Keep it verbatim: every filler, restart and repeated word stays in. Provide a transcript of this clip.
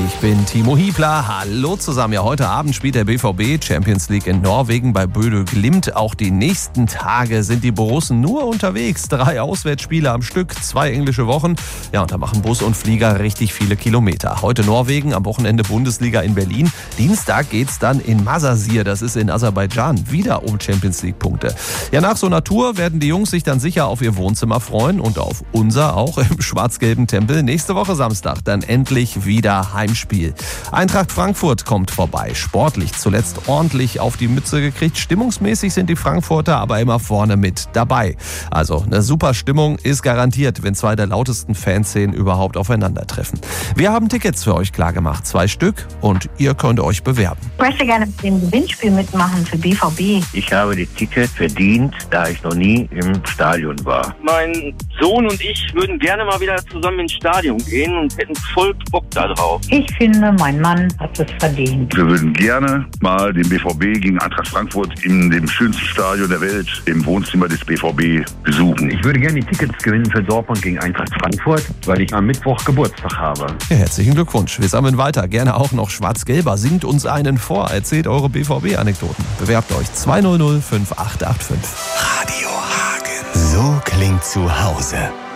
Ich bin Timo Hiebler. Hallo zusammen. Ja, heute Abend spielt der B V B Champions League in Norwegen bei Bodø Glimt. Auch die nächsten Tage sind die Borussen nur unterwegs. Drei Auswärtsspiele am Stück, zwei englische Wochen. Ja, und da machen Bus und Flieger richtig viele Kilometer. Heute Norwegen, am Wochenende Bundesliga in Berlin. Dienstag geht's dann in Masasir, das ist in Aserbaidschan, wieder um Champions League Punkte. Ja, nach so einer Tour werden die Jungs sich dann sicher auf ihr Wohnzimmer freuen und auf unser auch im schwarz-gelben Tempel. Nächste Woche Samstag dann endlich wieder Heimspiel. Eintracht Frankfurt kommt vorbei. Sportlich zuletzt ordentlich auf die Mütze gekriegt. Stimmungsmäßig sind die Frankfurter aber immer vorne mit dabei. Also eine super Stimmung ist garantiert, wenn zwei der lautesten Fanszenen überhaupt aufeinandertreffen. Wir haben Tickets für euch klargemacht. Zwei Stück und ihr könnt euch bewerben. Ich möchte gerne mit dem Gewinnspiel mitmachen für B V B. Ich habe die Tickets verdient, da ich noch nie im Stadion war. Mein Sohn und ich würden gerne mal wieder zusammen ins Stadion gehen und hätten voll Bock da drauf. Ich finde, mein Mann hat es verdient. Wir würden gerne mal den B V B gegen Eintracht Frankfurt in dem schönsten Stadion der Welt, im Wohnzimmer des B V B, besuchen. Ich würde gerne die Tickets gewinnen für Dortmund gegen Eintracht Frankfurt, weil ich am Mittwoch Geburtstag habe. Ja, herzlichen Glückwunsch. Wir sammeln weiter. Gerne auch noch Schwarz-Gelber. Singt uns einen vor. Erzählt eure B V B-Anekdoten. Bewerbt euch zwei null null fünf acht acht fünf. Radio Hagen. So klingt zu Hause.